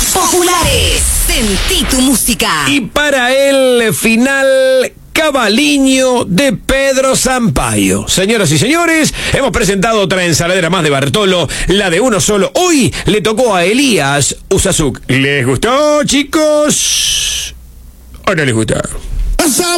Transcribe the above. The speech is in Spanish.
Populares. Sentí tu música. Y para el final, Cavaliño de Pedro Sampaio. Señoras y señores, hemos presentado otra ensaladera más de Bartolo, la de uno solo. Hoy le tocó a Elías Usazuc. ¿Les gustó, chicos? ¿O no les gustó?